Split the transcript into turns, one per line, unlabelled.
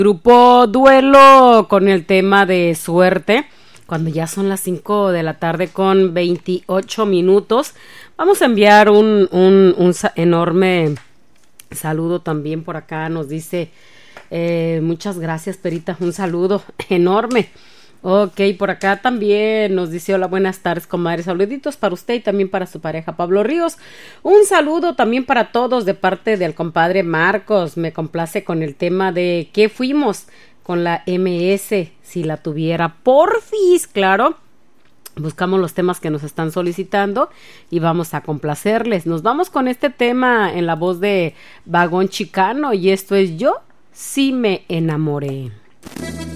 Grupo Duelo con el tema de suerte. Cuando ya son las 5 de la tarde con 28 minutos, vamos a enviar un enorme saludo también por acá. Nos dice, muchas gracias, Perita, un saludo enorme. Ok, por acá también nos dice, hola, buenas tardes, comadre, saluditos para usted y también para su pareja Pablo Ríos. Un saludo también para todos de parte del compadre Marcos. Me complace con el tema de ¿qué fuimos? Con la MS, si la tuviera, porfis, claro. Buscamos los temas que nos están solicitando y vamos a complacerles. Nos vamos con este tema en la voz de Vagón Chicano y esto es Yo sí me enamoré.